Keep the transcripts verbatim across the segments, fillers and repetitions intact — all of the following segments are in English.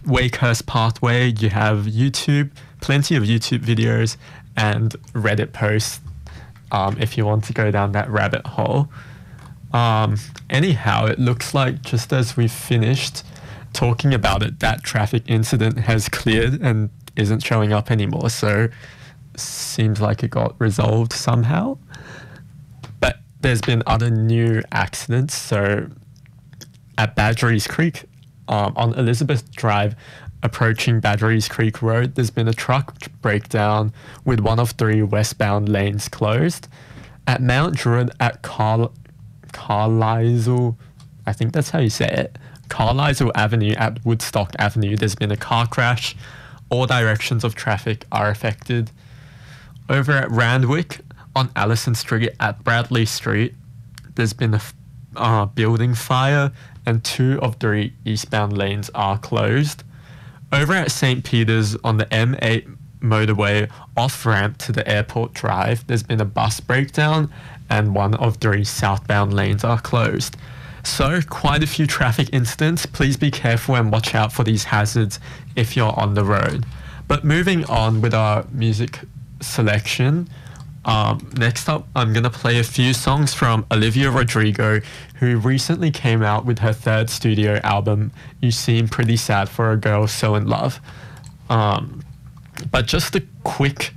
Wakehurst Pathway, you have YouTube, plenty of YouTube videos, and Reddit posts um, if you want to go down that rabbit hole. Um, anyhow, it looks like just as we finished talking about it, that traffic incident has cleared and isn't showing up anymore. So seems like it got resolved somehow. But there's been other new accidents. So at Badgerys Creek, um, on Elizabeth Drive, approaching Badgerys Creek Road, there's been a truck breakdown with one of three westbound lanes closed. At Mount Druitt at Carl Carlisle, I think that's how you say it, Carlisle Avenue at Woodstock Avenue, there's been a car crash. All directions of traffic are affected. Over at Randwick on Allison Street at Bradley Street, there's been a uh, building fire and two of three eastbound lanes are closed. Over at Saint Peter's on the M eight motorway off-ramp to the Airport Drive, there's been a bus breakdown and one of three southbound lanes are closed. So quite a few traffic incidents. Please be careful and watch out for these hazards if you're on the road. But moving on with our music selection, um, next up I'm going to play a few songs from Olivia Rodrigo, who recently came out with her third studio album, You Seem Pretty Sad for a Girl So in Love. Um, but just a quick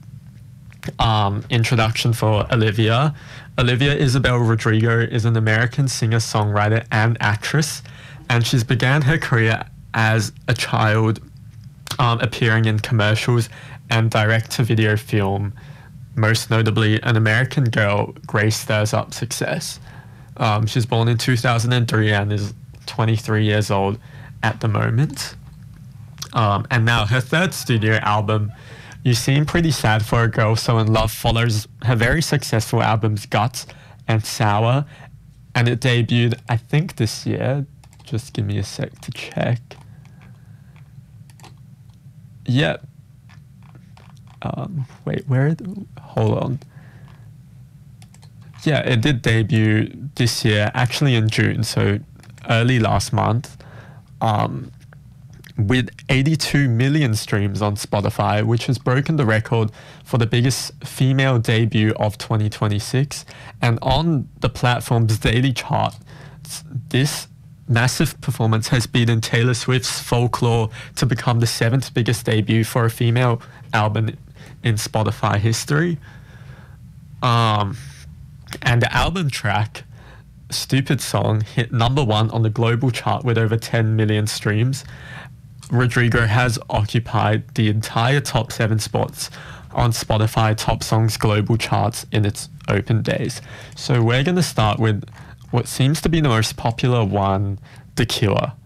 um, introduction for Olivia. Olivia Isabel Rodrigo is an American singer-songwriter and actress, and she's began her career as a child um, appearing in commercials and direct-to-video film, most notably An American Girl, Grace Stirs Up Success. Um, she's born in two thousand three and is twenty-three years old at the moment. Um, and now her third studio album, You Seem Pretty Sad for a Girl So in Love, follows her very successful albums Guts and Sour, and it debuted, I think, this year. Just give me a sec to check. Yep. Um, wait, where? Hold on. Yeah, it did debut this year, actually in June, so early last month. Um, with eighty-two million streams on Spotify, which has broken the record for the biggest female debut of twenty twenty-six. And on the platform's daily chart, this massive performance has beaten Taylor Swift's Folklore to become the seventh biggest debut for a female album in Spotify history. Um, and the album track, Stupid Song, hit number one on the global chart with over ten million streams. Rodrigo has occupied the entire top seven spots on Spotify Top Songs global charts in its open days. So we're going to start with what seems to be the most popular one, The Cure.